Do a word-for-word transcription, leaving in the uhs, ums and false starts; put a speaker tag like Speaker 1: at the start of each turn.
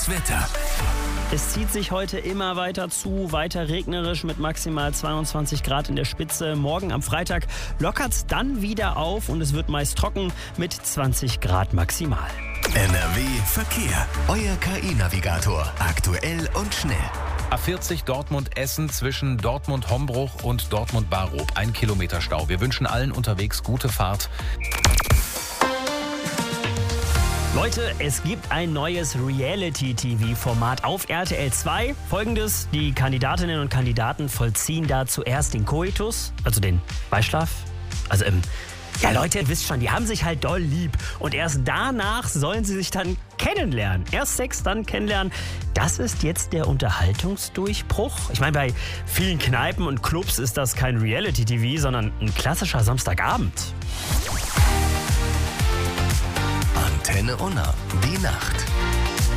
Speaker 1: Das Wetter.
Speaker 2: Es zieht sich heute immer weiter zu, weiter regnerisch mit maximal zweiundzwanzig Grad in der Spitze. Morgen am Freitag lockert es dann wieder auf und es wird meist trocken mit zwanzig Grad maximal.
Speaker 1: N R W Verkehr. Euer K I-Navigator. Aktuell und schnell.
Speaker 3: A vierzig Dortmund-Essen zwischen Dortmund-Hombruch und Dortmund-Barob. Ein Kilometer Stau. Wir wünschen allen unterwegs gute Fahrt.
Speaker 2: Leute, es gibt ein neues Reality-T V-Format auf R T L zwei. Folgendes: Die Kandidatinnen und Kandidaten vollziehen da zuerst den Koitus, also den Beischlaf. Also, ähm, ja Leute, ihr wisst schon, die haben sich halt doll lieb. Und erst danach sollen sie sich dann kennenlernen. Erst Sex, dann kennenlernen. Das ist jetzt der Unterhaltungsdurchbruch. Ich meine, bei vielen Kneipen und Clubs ist das kein Reality-T V, sondern ein klassischer Samstagabend.
Speaker 1: Antenne Unna, die Nacht.